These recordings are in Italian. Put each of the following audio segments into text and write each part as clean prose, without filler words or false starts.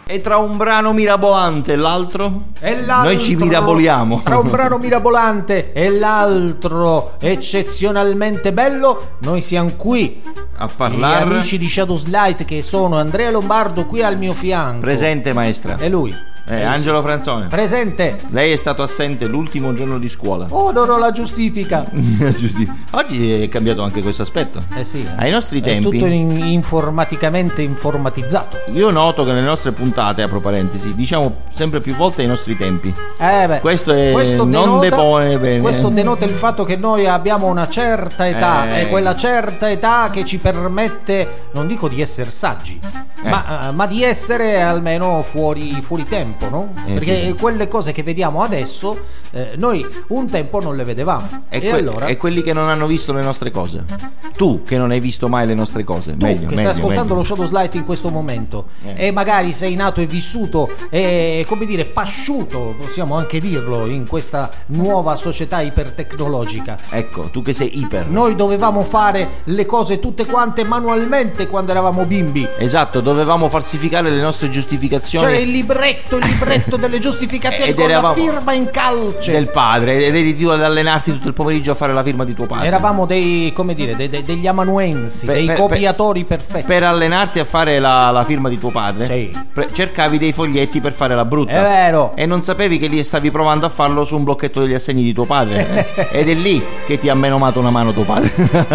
E tra un brano mirabolante e l'altro? Noi ci miraboliamo. Tra un brano mirabolante e l'altro eccezionalmente bello, noi siamo qui a parlare. Gli amici di Shadows Light, che sono Andrea Lombardo qui al mio fianco. Presente, maestra. E lui? Angelo Franzone. Presente. Lei è stato assente l'ultimo giorno di scuola. Oh, non ho la giustifica. Oggi è cambiato anche questo aspetto. Sì. Ai nostri tempi è tutto informaticamente informatizzato. Io noto che nelle nostre puntate, apro parentesi, diciamo sempre più volte ai nostri tempi. Questo non depone bene. Questo denota il fatto che noi abbiamo una certa età, è quella certa età che ci permette, non dico di essere saggi, ma di essere almeno fuori tempo. No? Perché quelle cose che vediamo adesso noi un tempo non le vedevamo e quelli che non hanno visto le nostre cose, tu che non hai visto mai le nostre cose, stai ascoltando lo Shadows Light in questo momento e magari sei nato e vissuto e, come dire, pasciuto, possiamo anche dirlo, in questa nuova società ipertecnologica. Ecco, tu che sei iper. Noi dovevamo fare le cose tutte quante manualmente quando eravamo bimbi. Esatto, dovevamo falsificare le nostre giustificazioni. C'era il libretto delle giustificazioni con la firma in calce del padre, ed eri tu ad allenarti tutto il pomeriggio a fare la firma di tuo padre. Eravamo degli amanuensi, dei copiatori perfetti. Per allenarti a fare la firma di tuo padre, cercavi dei foglietti per fare la brutta. È vero. E non sapevi che lì stavi provando a farlo su un blocchetto degli assegni di tuo padre. Ed è lì che ti ha menomato una mano tuo padre.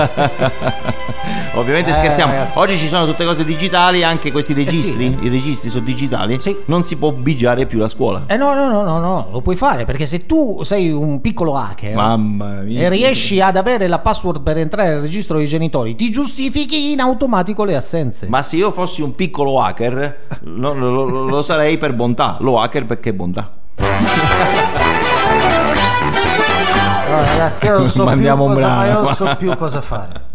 Ovviamente scherziamo, ragazzi. Oggi ci sono tutte cose digitali, anche questi registri, i registri sono digitali, non si può bigiare più la scuola. No, lo puoi fare, perché se tu sei un piccolo hacker, mamma mia, e riesci ad avere la password per entrare nel registro dei genitori, ti giustifichi in automatico le assenze. Ma se io fossi un piccolo hacker lo sarei per bontà, lo hacker perché bontà. Ragazzi, io non so più cosa fare.